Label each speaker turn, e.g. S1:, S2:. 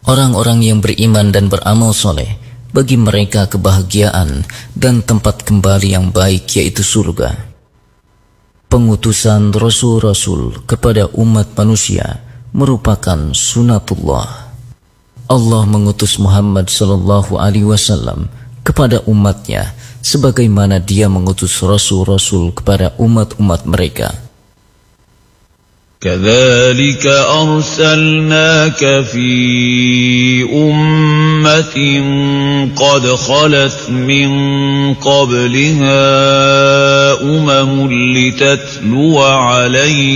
S1: Orang-orang yang beriman dan beramal soleh, bagi mereka kebahagiaan dan tempat kembali yang baik, yaitu surga. Pengutusan Rasul-Rasul kepada umat manusia merupakan sunatullah. Allah mengutus Muhammad SAW kepada umatnya sebagaimana dia mengutus Rasul-Rasul kepada umat-umat mereka.
S2: كذلك أرسلناك في أمة قد خلت من قبلها أمم لتتلو عليهم